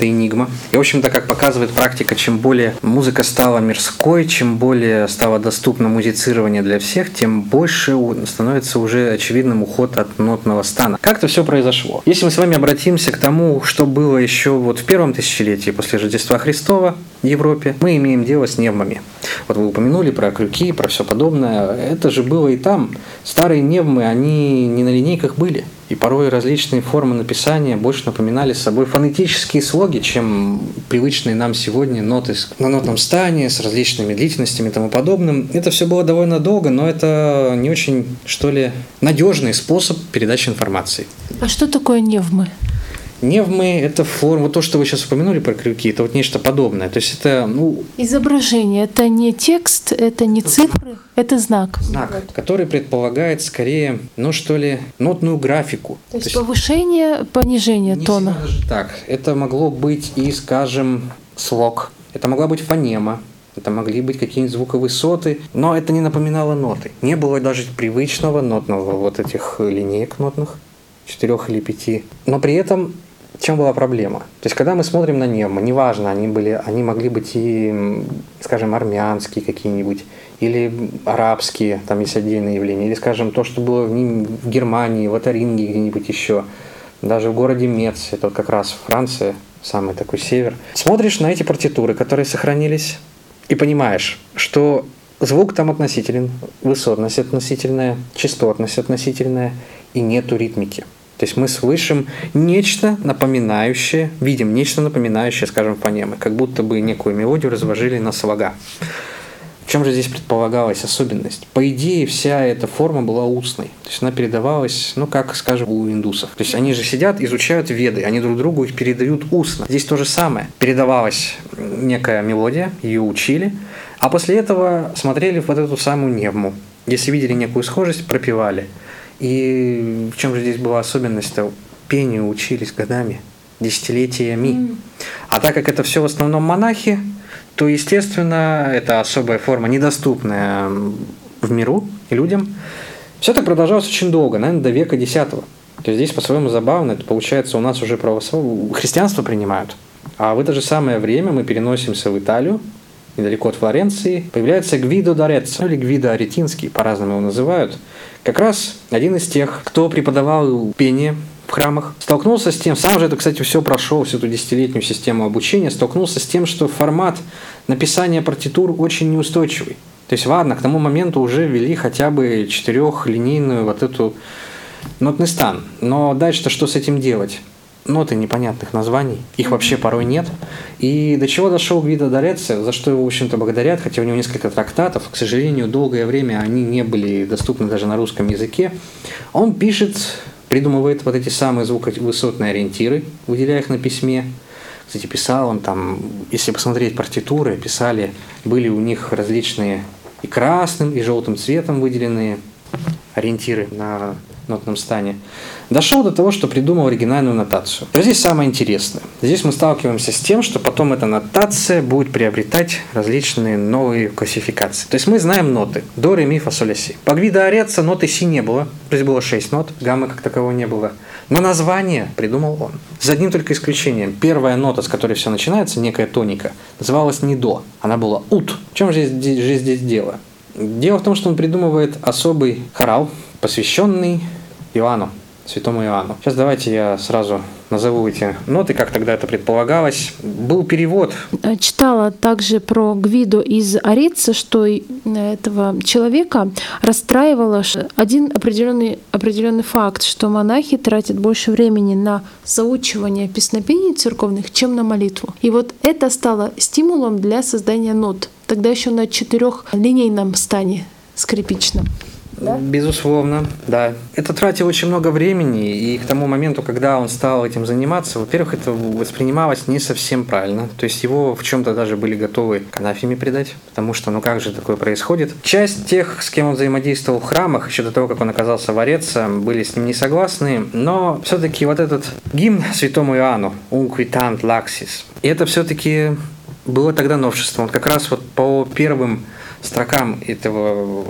Это энигма. И, в общем-то, как показывает практика, чем более музыка стала мирской, чем более стало доступно музицирование для всех, тем больше становится уже очевидным уход от нотного стана. Как это все произошло? Если мы с вами обратимся к тому, что было еще вот в первом тысячелетии после Рождества Христова в Европе, мы имеем дело с невмами. Вот вы упомянули про крюки, про все подобное. Это же было и там. Старые невмы, они не на линейках были. И порой различные формы написания больше напоминали собой фонетические слоги, чем привычные нам сегодня ноты на нотном стане с различными длительностями и тому подобным. Это все было довольно долго, но это не очень, что ли, надежный способ передачи информации. А что такое невмы? Невмы – это форма, вот то, что вы сейчас упомянули про крюки, это вот нечто подобное. То есть это, изображение – это не текст, это не цифры, это знак. Знак, который предполагает скорее, нотную графику. То есть повышение, понижение тона. Даже так. Это могло быть и, скажем, слог. Это могла быть фонема. Это могли быть какие-нибудь звуковысоты, но это не напоминало ноты. Не было даже привычного нотного вот этих линеек нотных, 4 или 5. Но при этом в чем была проблема? То есть, когда мы смотрим на невмы, неважно, они могли быть и, скажем, армянские какие-нибудь, или арабские, там есть отдельные явления, или, скажем, то, что было в Германии, в Лотаринге где-нибудь еще, даже в городе Мец, это вот как раз Франция, самый такой север. Смотришь на эти партитуры, которые сохранились, и понимаешь, что звук там относителен, высотность относительная, частотность относительная, и нету ритмики. То есть мы слышим нечто напоминающее, видим нечто напоминающее, скажем, фонемы, как будто бы некую мелодию разложили на слога. В чем же здесь предполагалась особенность? По идее, вся эта форма была устной. То есть она передавалась, как, скажем, у индусов. То есть они же сидят, изучают веды, они друг другу их передают устно. Здесь то же самое. Передавалась некая мелодия, ее учили, а после этого смотрели вот эту самую невму. Если видели некую схожесть, пропевали. И в чем же здесь была особенность-то? Пению учились годами, десятилетиями. А так как это все в основном монахи, то, естественно, это особая форма, недоступная в миру и людям. Все так продолжалось очень долго, наверное, до века X. То есть здесь по-своему забавно, это получается у нас уже христианство принимают. А в это же самое время мы переносимся в Италию, недалеко от Флоренции, появляется Гвидо д'Ареццо, или Гвидо Аретинский, по-разному его называют. Как раз один из тех, кто преподавал пение в храмах, столкнулся с тем, сам же это, кстати, все прошел, всю эту десятилетнюю систему обучения, столкнулся с тем, что формат написания партитур очень неустойчивый. То есть, ладно, к тому моменту уже ввели хотя бы 4-линейную вот эту нотный стан, но дальше-то что с этим делать? Ноты непонятных названий, их вообще порой нет. И до чего дошел Гвидо д'Ареццо, за что его, в общем-то, благодарят, хотя у него несколько трактатов, к сожалению, долгое время они не были доступны даже на русском языке. Он придумывает вот эти самые звуковысотные ориентиры, выделяя их на письме. Кстати, писал он там, если посмотреть партитуры, были у них различные и красным, и желтым цветом выделенные ориентиры на нотном стане. Дошел до того, что придумал оригинальную нотацию. И здесь самое интересное. Здесь мы сталкиваемся с тем, что потом эта нотация будет приобретать различные новые классификации. То есть мы знаем ноты. До, ре, ми, фа, соль, ля, си. По Гвидо д'Ареццо ноты си не было. То есть было 6 нот. Гаммы как такового не было. Но название придумал он. За одним только исключением. Первая нота, с которой все начинается, некая тоника, называлась не до. Она была ут. В чем же здесь дело? Дело в том, что он придумывает особый хорал, посвященный Иоанну, святому Иоанну. Сейчас давайте я сразу назову эти ноты, как тогда это предполагалось. Был перевод. Читала также про Гвидо из Ареццо, что этого человека расстраивало один определенный факт, что монахи тратят больше времени на заучивание песнопений церковных, чем на молитву. И вот это стало стимулом для создания нот. Тогда еще на 4-линейном стане скрипичном. Да? Безусловно, да. Это тратило очень много времени, и к тому моменту, когда он стал этим заниматься, во-первых, это воспринималось не совсем правильно. То есть его в чем-то даже были готовы к анафеме предать, потому что, как же такое происходит? Часть тех, с кем он взаимодействовал в храмах, еще до того, как он оказался в Ареццо, были с ним не согласны, но все-таки вот этот гимн святому Иоанну, «Unquitant laxis», и это все-таки было тогда новшеством. Он как раз вот по первым строкам этого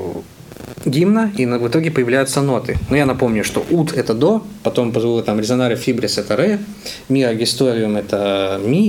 гимна, и в итоге появляются ноты. Но я напомню, что ут – это до, потом позволил резонаре фибрис – это ре, ми агисториум – это ми,